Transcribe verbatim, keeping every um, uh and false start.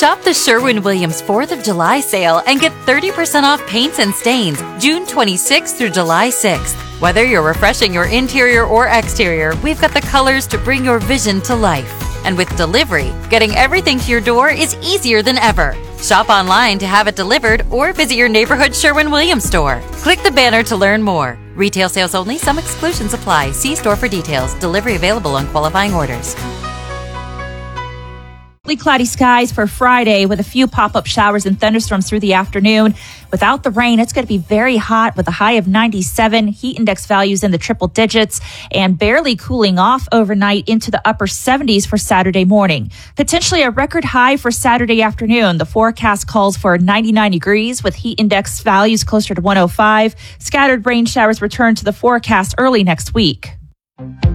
Shop the Sherwin-Williams fourth of July sale and get thirty percent off paints and stains June twenty-sixth through July sixth. Whether you're refreshing your interior or exterior, we've got the colors to bring your vision to life. And with delivery, getting everything to your door is easier than ever. Shop online to have it delivered or visit your neighborhood Sherwin-Williams store. Click the banner to learn more. Retail sales only. Some exclusions apply. See store for details. Delivery available on qualifying orders. Cloudy skies for Friday with a few pop-up showers and thunderstorms through the afternoon. Without the rain, it's going to be very hot with a high of ninety-seven, heat index values in the triple digits, and barely cooling off overnight into the upper seventies for Saturday morning. Potentially a record high for Saturday afternoon. The forecast calls for ninety-nine degrees with heat index values closer to one oh five. Scattered rain showers return to the forecast early next week.